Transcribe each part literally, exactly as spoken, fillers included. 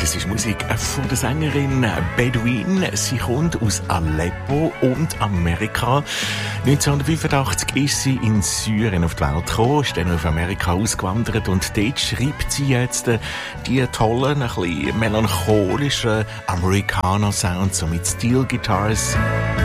Das ist Musik von der Sängerin Bedouin. Sie kommt aus Aleppo und Amerika. neunzehnhundertfünfundachtzig ist sie in Syrien auf die Welt gekommen, ist dann auf Amerika ausgewandert und dort schreibt sie jetzt die tollen, ein bisschen melancholischen Americana-Sounds, so mit Steel Guitars.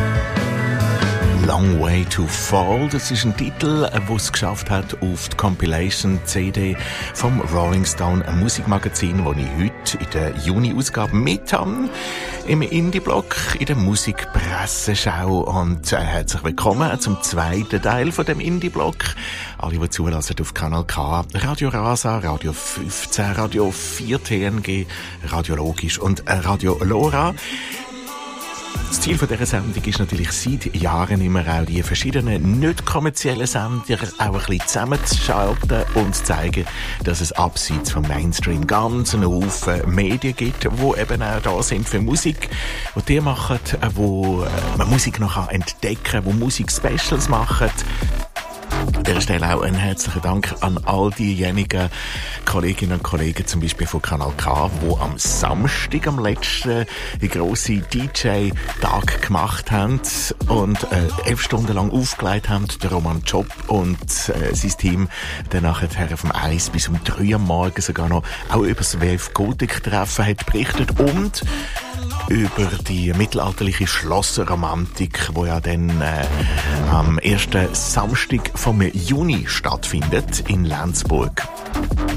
Long Way to Fall, das ist ein Titel, der es geschafft hat auf die Compilation-C D vom Rolling Stone, ein Musikmagazin, das ich heute in der Juni-Ausgabe mit habe, im Indie-Blog, in der Musikpresseschau. Und äh, herzlich willkommen zum zweiten Teil von dem Indie-Blog. Alle, die zulassen auf Kanal K, Radio Rasa, Radio fünfzehn, Radio vier T N G, Radio Logisch und Radio Lora. Das Ziel dieser Sendung ist natürlich seit Jahren immer auch die verschiedenen nicht kommerziellen Sender auch ein bisschen zusammenzuschalten und zu zeigen, dass es abseits vom Mainstream ganz einen Haufen Medien gibt, die eben auch da sind für Musik, die die machen, wo man Musik noch entdecken kann, wo Musik-Specials machen. An dieser Stelle auch einen herzlichen Dank an all diejenigen Kolleginnen und Kollegen, zum Beispiel von Kanal K, die am Samstag, am letzten, die grosse D J-Tag gemacht haben und äh, elf Stunden lang aufgelegt haben, der Roman Job und äh, sein Team, dann nachher vom eins bis um drei am Morgen sogar noch auch über das Welf Gotik-Treffen hat berichtet und über die mittelalterliche Schlossromantik, wo ja dann äh, am ersten Samstag vom Juni stattfindet in Lenzburg.